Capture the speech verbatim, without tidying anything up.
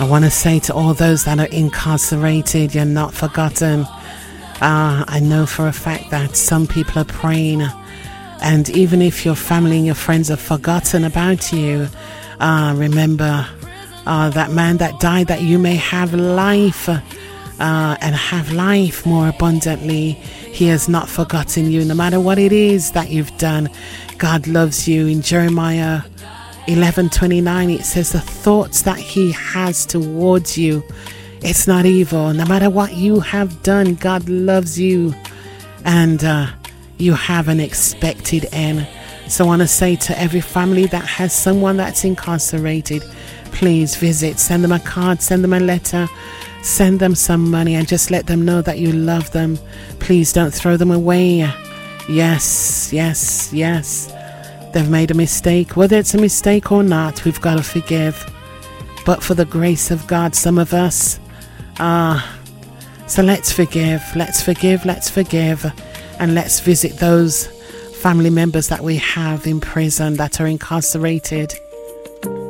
I want to say to all those that are incarcerated, you're not forgotten. Uh, I know for a fact that some people are praying, and even if your family and your friends have forgotten about you, uh, remember uh, that man that died, that you may have life uh, and have life more abundantly. He has not forgotten you, no matter what it is that you've done. God loves you. In Jeremiah eleven twenty-nine, it says the thoughts that he has towards you, it's not evil. No matter what you have done, God loves you, and uh, you have an expected end. So I want to say to every family that has someone that's incarcerated, please visit, send them a card, send them a letter, send them some money, and just let them know that you love them. Please don't throw them away. Yes, yes, yes. They've made a mistake. Whether it's a mistake or not, we've got to forgive. But for the grace of God, some of us, ah, uh, so let's forgive, let's forgive, let's forgive, and let's visit those family members that we have in prison, that are incarcerated.